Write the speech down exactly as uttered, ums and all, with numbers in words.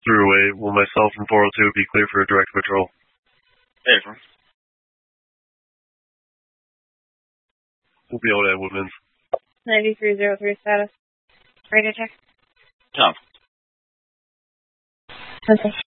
Throughway. Will myself and four oh two be clear for a direct patrol? Affirm. We'll be able to have Woodlands. ninety-three oh three status. Radio check. Tom. Okay.